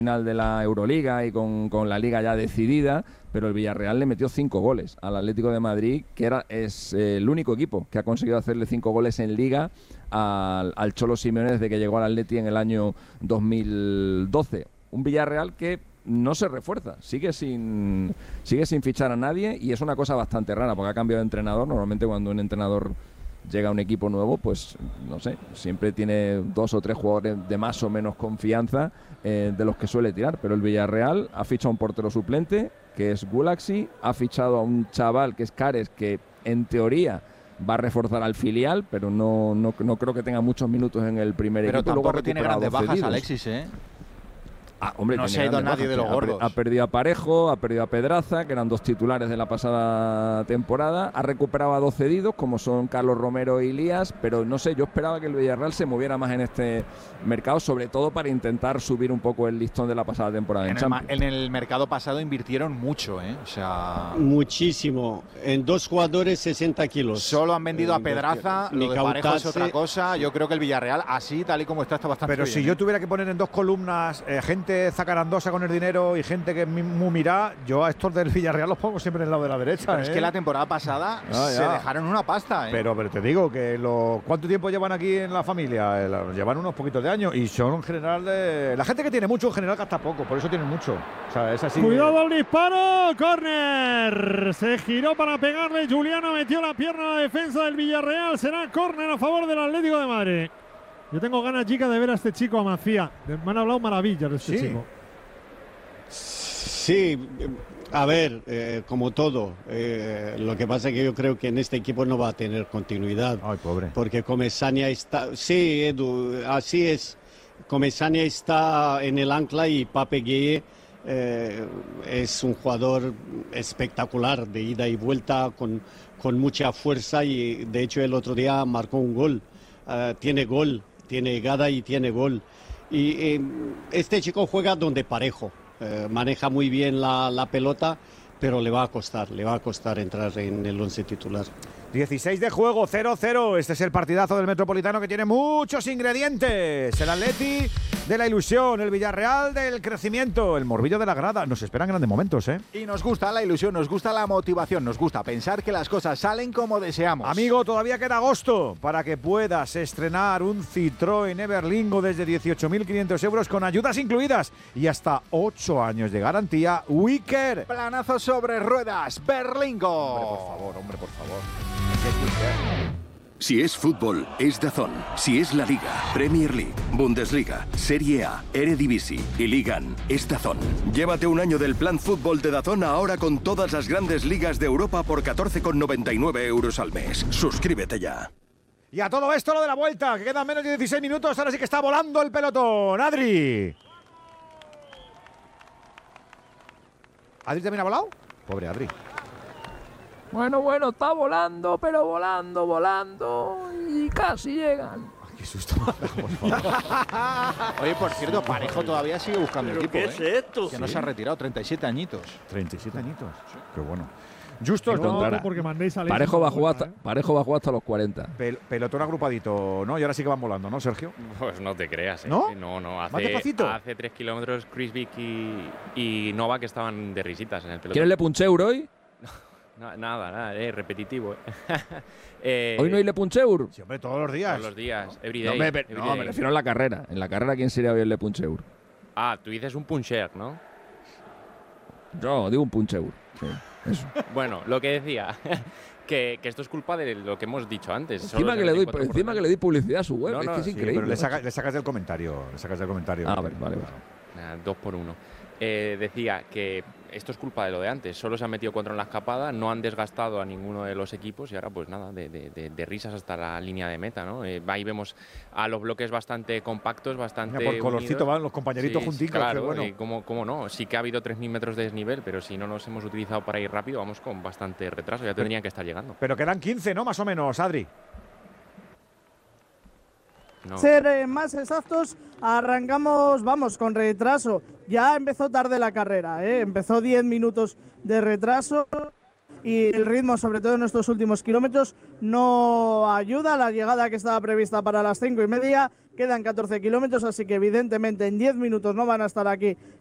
final de la Euroliga y con la Liga ya decidida, pero el Villarreal le metió 5 goles al Atlético de Madrid, que es el único equipo que ha conseguido hacerle 5 goles en Liga al Cholo Simeone desde que llegó al Atleti en el año 2012. Un Villarreal que no se refuerza, sigue sin fichar a nadie, y es una cosa bastante rara porque ha cambiado de entrenador. Normalmente cuando un entrenador llega a un equipo nuevo, pues no sé, siempre tiene 2 o 3 jugadores de más o menos confianza de los que suele tirar, pero el Villarreal ha fichado a un portero suplente que es Gulaxi, ha fichado a un chaval que es Cares, que en teoría va a reforzar al filial, pero no creo que tenga muchos minutos en el primer equipo. Pero tampoco tiene grandes bajas Alexis, Hombre, no se ha ido nadie de los gordos. Ha perdido a Parejo, ha perdido a Pedraza, que eran 2 titulares de la pasada temporada. Ha recuperado a 2 cedidos, como son Carlos Romero y Elías. Pero no sé, yo esperaba que el Villarreal se moviera más en este mercado, sobre todo para intentar subir un poco el listón de la pasada temporada en el mercado pasado invirtieron mucho, O sea, muchísimo. En 2 jugadores 60 kilos. Solo han vendido a Pedraza, lo de Parejo es otra cosa. Yo creo que el Villarreal, así, tal y como está bastante Pero bien. Si yo tuviera que poner en 2 columnas gente zacarandosa con el dinero y gente que es muy mirá, yo a estos del Villarreal los pongo siempre en el lado de la derecha. Pero es que la temporada pasada se dejaron una pasta, Pero te digo que ¿cuánto tiempo llevan aquí en la familia? Llevan unos poquitos de años y son en general la gente que tiene mucho en general gasta poco, por eso tienen mucho. O sea, es así. Cuidado al disparo, córner. Se giró para pegarle, Juliano metió la pierna a la defensa del Villarreal. Será córner a favor del Atlético de Madrid. Yo tengo ganas, chicas, de ver a este chico, a Macía. Me han hablado maravillas de este chico. Sí, a ver, como todo. Lo que pasa es que yo creo que en este equipo no va a tener continuidad. Ay, pobre. Porque Comesaña está... Sí, Edu, así es. Comesaña está en el ancla y Pape Gueye es un jugador espectacular, de ida y vuelta, con mucha fuerza, y de hecho el otro día marcó un gol. Tiene gol. Tiene llegada y tiene gol. Y este chico juega donde Parejo. Maneja muy bien la pelota, pero le va a costar entrar en el 11 titular. 16 de juego, 0-0. Este es el partidazo del Metropolitano que tiene muchos ingredientes. El Atleti de la ilusión, el Villarreal del crecimiento, el Morbillo de la grada. Nos esperan grandes momentos, Y nos gusta la ilusión, nos gusta la motivación, nos gusta pensar que las cosas salen como deseamos. Amigo, todavía queda agosto para que puedas estrenar un Citroën Everlingo desde 18.500 euros con ayudas incluidas y hasta 8 años de garantía. Wicker. Planazo sobre ruedas, Berlingo. Hombre, por favor. Si es fútbol, es DAZN. Si es la Liga, Premier League, Bundesliga, Serie A, Eredivisie y Ligan, es DAZN. Llévate un año del plan fútbol de DAZN ahora con todas las grandes ligas de Europa por 14,99 euros al mes. Suscríbete ya. Y a todo esto lo de la vuelta, que quedan menos de 16 minutos, ahora sí que está volando el pelotón. Adri. ¿Adri también ha volado? Pobre Adri. Bueno, está volando, pero volando, y casi llegan. Ay, qué susto. Oye, por cierto, Parejo todavía sigue buscando equipo. ¿Qué es esto? Que no se ha retirado, 37 añitos. 37 añitos. Qué bueno. Justo porque mandéis a Parejo va a jugar hasta los 40. Pelotón agrupadito, ¿no? Y ahora sí que van volando, ¿no, Sergio? Pues no te creas, ¿No? No. ¿Más despacito? Hace 3 kilómetros Chris Vick y Nova que estaban de risitas en el pelotón. ¿Quién le puncheur hoy? Nada, repetitivo. ¿Hoy no hay le puncheur? Sí, hombre, todos los días. Todos los días, everyday. No, me refiero a la carrera. En la carrera, ¿quién sería hoy el le puncheur? Ah, tú dices un puncher, ¿no? Yo digo un puncheur. Sí, eso. Bueno, lo que decía, que esto es culpa de lo que hemos dicho antes. Encima que le doy publicidad a su web, es que es increíble. Pero le sacas del comentario. Ah, vale. 2 por 1. Decía que esto es culpa de lo de antes. Solo se han metido 4 en la escapada, no han desgastado a ninguno de los equipos y ahora pues nada, de risas hasta la línea de meta, ¿no? Ahí vemos a los bloques bastante compactos, bastante Mira, por colorcito van los compañeritos juntitos. Claro, bueno. y cómo no. Sí que ha habido 3.000 metros de desnivel, pero si no los hemos utilizado para ir rápido, vamos con bastante retraso. Ya tendrían que estar llegando. Pero quedan 15, ¿no? Más o menos, Adri. No. Ser más exactos, arrancamos, vamos, con retraso. Ya empezó tarde la carrera, empezó 10 minutos de retraso. y el ritmo, sobre todo en estos últimos kilómetros, no ayuda. La llegada que estaba prevista para las 5:30, quedan 14 kilómetros, así que evidentemente en 10 minutos no van a estar aquí